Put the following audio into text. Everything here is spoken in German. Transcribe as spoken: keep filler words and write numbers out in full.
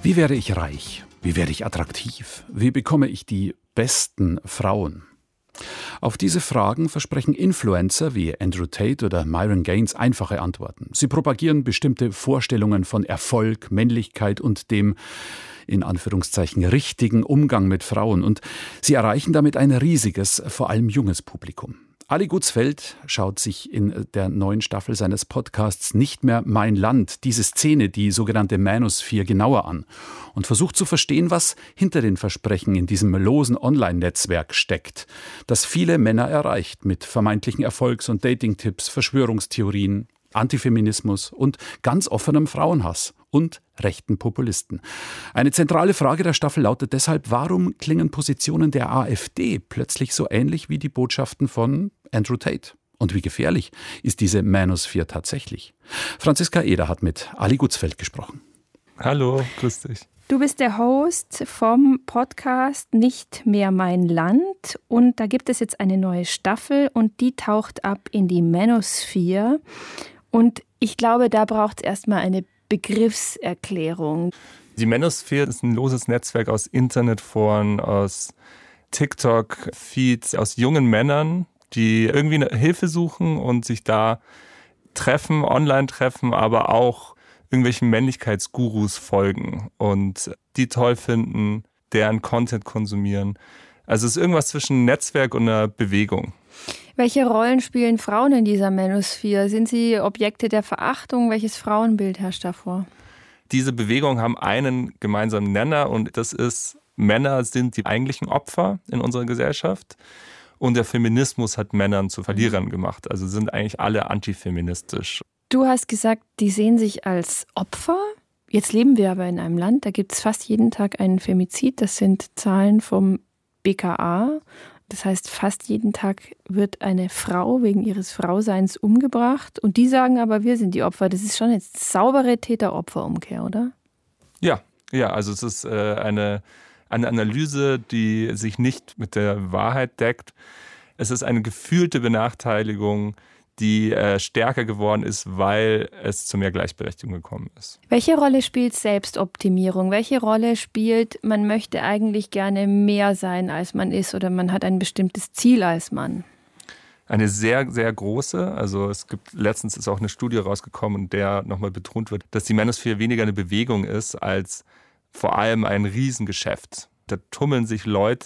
Wie werde ich reich? Wie werde ich attraktiv? Wie bekomme ich die besten Frauen? Auf diese Fragen versprechen Influencer wie Andrew Tate oder Myron Gaines einfache Antworten. Sie propagieren bestimmte Vorstellungen von Erfolg, Männlichkeit und dem, in Anführungszeichen, richtigen Umgang mit Frauen. Und sie erreichen damit ein riesiges, vor allem junges Publikum. Ali Gutzfeld schaut sich in der neuen Staffel seines Podcasts Nicht mehr mein Land, diese Szene, die sogenannte Manosphere, genauer an und versucht zu verstehen, was hinter den Versprechen in diesem losen Online-Netzwerk steckt, das viele Männer erreicht mit vermeintlichen Erfolgs- und Dating-Tipps, Verschwörungstheorien, Antifeminismus und ganz offenem Frauenhass und rechten Populisten. Eine zentrale Frage der Staffel lautet deshalb, warum klingen Positionen der AfD plötzlich so ähnlich wie die Botschaften von Andrew Tate? Und wie gefährlich ist diese Manosphere tatsächlich? Franziska Eder hat mit Ali Gutzfeld gesprochen. Hallo, grüß dich. Du bist der Host vom Podcast Nicht mehr mein Land und da gibt es jetzt eine neue Staffel und die taucht ab in die Manosphere. Und ich glaube, da braucht es erstmal eine Begriffserklärung. Die Manosphere ist ein loses Netzwerk aus Internetforen, aus TikTok-Feeds, aus jungen Männern, die irgendwie eine Hilfe suchen und sich da treffen, online treffen, aber auch irgendwelchen Männlichkeitsgurus folgen und die toll finden, deren Content konsumieren. Also es ist irgendwas zwischen Netzwerk und einer Bewegung. Welche Rollen spielen Frauen in dieser Manosphere? Sind sie Objekte der Verachtung? Welches Frauenbild herrscht davor? Diese Bewegungen haben einen gemeinsamen Nenner und das ist, Männer sind die eigentlichen Opfer in unserer Gesellschaft und der Feminismus hat Männern zu Verlierern gemacht. Also sind eigentlich alle antifeministisch. Du hast gesagt, die sehen sich als Opfer. Jetzt leben wir aber in einem Land, da gibt es fast jeden Tag einen Femizid. Das sind Zahlen vom B K A. Das heißt, fast jeden Tag wird eine Frau wegen ihres Frauseins umgebracht. Und die sagen aber, wir sind die Opfer. Das ist schon jetzt saubere Täter-Opfer-Umkehr, oder? Ja, ja, also es ist äh, eine, eine Analyse, die sich nicht mit der Wahrheit deckt. Es ist eine gefühlte Benachteiligung, die äh, stärker geworden ist, weil es zu mehr Gleichberechtigung gekommen ist. Welche Rolle spielt Selbstoptimierung? Welche Rolle spielt, man möchte eigentlich gerne mehr sein, als man ist, oder man hat ein bestimmtes Ziel als Mann? Eine sehr, sehr große. Also es gibt, letztens ist auch eine Studie rausgekommen, in der nochmal betont wird, dass die Manosphere weniger eine Bewegung ist, als vor allem ein Riesengeschäft. Da tummeln sich Leute